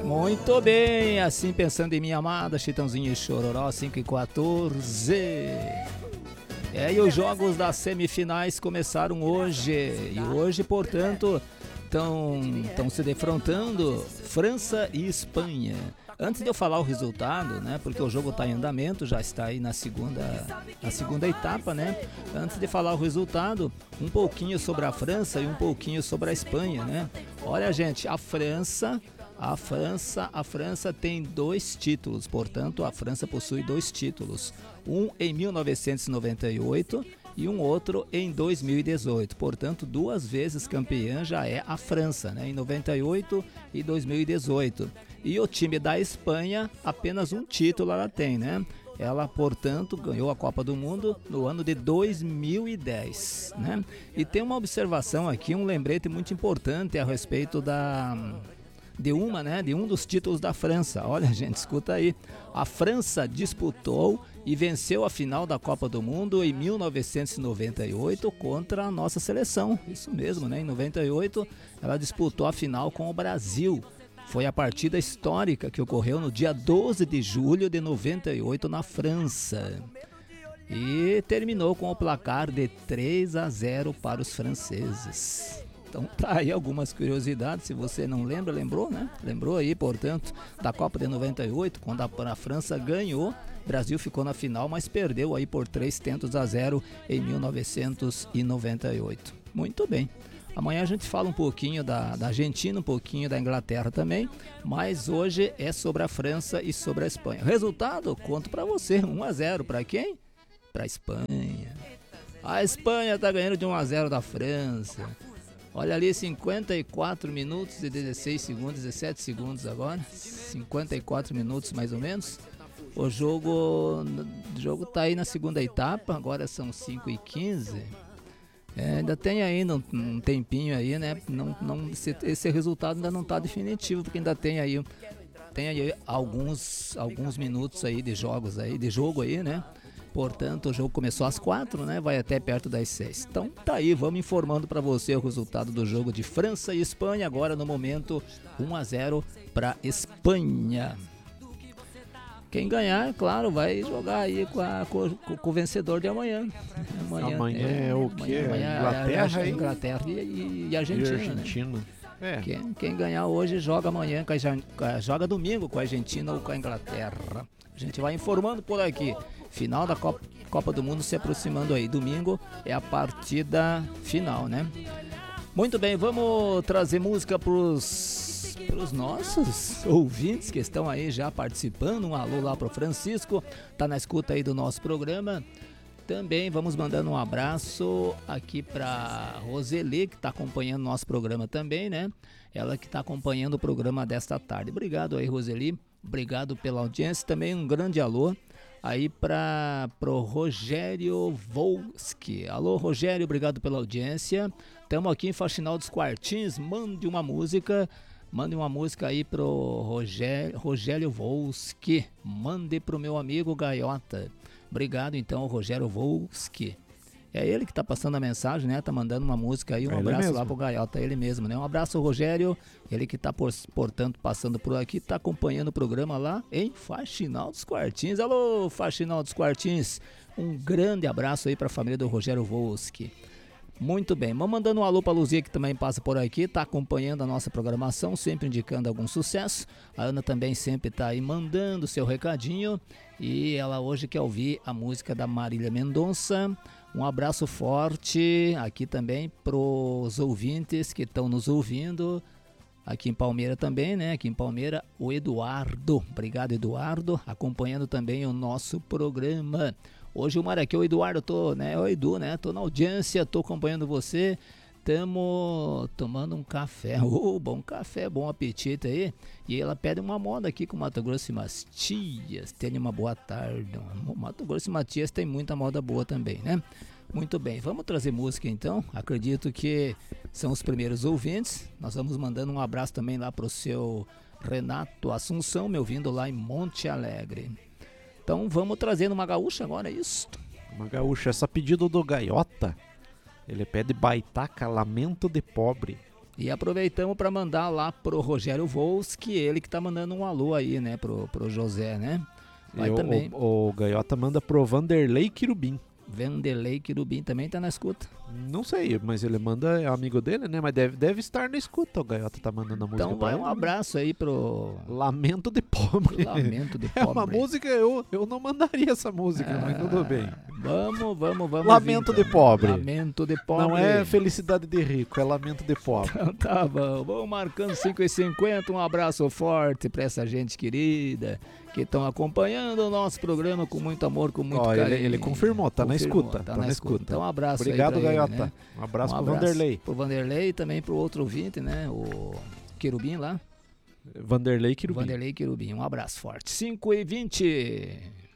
Muito bem, assim pensando em minha amada, Chitãozinho e Chororó, 5h14. E os jogos das semifinais começaram hoje. E hoje, portanto, estão se defrontando França e Espanha. Antes de eu falar o resultado, né, porque o jogo está em andamento, já está aí na segunda etapa, né? Antes de falar o resultado, um pouquinho sobre a França e um pouquinho sobre a Espanha, né? Olha, gente, a França tem 2 títulos, portanto, a França possui 2 títulos. Um em 1998 e um outro em 2018. Portanto, 2 vezes campeã já é a França, né? Em 98 e 2018. E o time da Espanha, apenas um título ela tem, né? Ela, portanto, ganhou a Copa do Mundo no ano de 2010, né? E tem uma observação aqui, um lembrete muito importante a respeito de um dos títulos da França. Olha, gente, escuta aí. A França disputou e venceu a final da Copa do Mundo em 1998 contra a nossa seleção. Isso mesmo, né? Em 98 ela disputou a final com o Brasil. Foi a partida histórica que ocorreu no dia 12 de julho de 98 na França. E terminou com o placar de 3-0 para os franceses. Então tá aí algumas curiosidades, se você não lembra, lembrou, né? Lembrou aí, portanto, da Copa de 98, quando a França ganhou, o Brasil ficou na final, mas perdeu aí por 3-0 em 1998. Muito bem. Amanhã a gente fala um pouquinho da Argentina, um pouquinho da Inglaterra também, mas hoje é sobre a França e sobre a Espanha. Resultado, conto pra você, 1-0 pra quem? Pra Espanha. A Espanha tá ganhando de 1-0 da França. Olha ali, 54 minutos e 16 segundos, 17 segundos agora, 54 minutos mais ou menos. O jogo tá aí na segunda etapa, agora são 5h15. Ainda tem ainda um tempinho aí, né? Esse resultado ainda não tá definitivo, porque ainda tem aí alguns minutos aí de jogo aí, né? Portanto, o jogo começou às 4, né? Vai até perto das 6. Então tá aí, vamos informando para você o resultado do jogo de França e Espanha. Agora no momento 1-0 para Espanha. Quem ganhar, é claro, vai jogar aí com o vencedor de amanhã. Amanhã é o quê? Inglaterra e Argentina. Né? Quem ganhar hoje joga amanhã, joga domingo com a Argentina ou com a Inglaterra. A gente vai informando por aqui. Final da Copa do Mundo se aproximando aí. Domingo é a partida final, né? Muito bem, vamos trazer música pros nossos ouvintes que estão aí já participando. Um alô lá pro Francisco, tá na escuta aí do nosso programa. Também vamos mandando um abraço aqui pra Roseli, que tá acompanhando nosso programa também, né? Ela que tá acompanhando o programa desta tarde. Obrigado aí, Roseli. Obrigado pela audiência. Também um grande alô aí pro Rogério Volski. Alô, Rogério, obrigado pela audiência. Estamos aqui em Faxinal dos Quartins. Mande uma música aí pro Rogério Volski. Mande pro meu amigo Gaiota. Obrigado então, Rogério Volski. É ele que tá passando a mensagem, né? Tá mandando uma música aí, um abraço mesmo lá pro Gaiota, ele mesmo, né? Um abraço, Rogério, ele que tá, portanto, passando por aqui, tá acompanhando o programa lá em Faxinal dos Quartins. Alô, Faxinal dos Quartins, um grande abraço aí pra família do Rogério Volski. Muito bem, vamos mandando um alô pra Luzia que também passa por aqui, tá acompanhando a nossa programação, sempre indicando algum sucesso. A Ana também sempre tá aí mandando seu recadinho e ela hoje quer ouvir a música da Marília Mendonça. Um abraço forte aqui também pros ouvintes que estão nos ouvindo. Aqui em Palmeira também, né? Aqui em Palmeira, o Eduardo. Obrigado, Eduardo. Acompanhando também o nosso programa. Hoje o Maraquê, o Eduardo, o Edu, né? Tô na audiência, tô acompanhando você. Tamo tomando um café. Bom café, bom apetite aí. E ela pede uma moda aqui com Mato Grosso e Matias. Tenha uma boa tarde. Mato Grosso e Matias tem muita moda boa também, né? Muito bem, vamos trazer música então. Acredito que são os primeiros ouvintes. Nós vamos mandando um abraço também lá pro seu Renato Assunção, me ouvindo lá em Monte Alegre. Então vamos trazendo uma gaúcha agora, é isso? Uma gaúcha, essa pedido do Gaiota. Ele pede Baitaca, Lamento de Pobre. E aproveitamos para mandar lá pro Rogério Volski, ele que tá mandando um alô aí, né, pro José, né? Vai também. O Gaiota manda pro Vanderlei Quirubim. Vanderlei Quirubim também tá na escuta. Não sei, mas ele manda, é amigo dele, né? Mas deve estar na escuta. O Gaiota tá mandando a música então pra vai ele. Um abraço aí pro Lamento de Pobre. Lamento de Pobre. É uma música, eu não mandaria essa música, mas tudo bem. Vamos. Lamento de Pobre. Lamento de Pobre. Não é Felicidade de Rico, é Lamento de Pobre. Então tá bom. Vamos marcando 5h50. Um abraço forte pra essa gente querida que estão acompanhando o nosso programa com muito amor, com muito carinho. Ele confirmou, tá na escuta. Tá na escuta. Então um abraço. Obrigado, aí pra Gaiota. ele, né? Um abraço pro Vanderlei. Pro Vanderlei e também pro outro ouvinte, né? O Querubim lá. Vanderlei Quirubim. Um abraço forte. 5h20.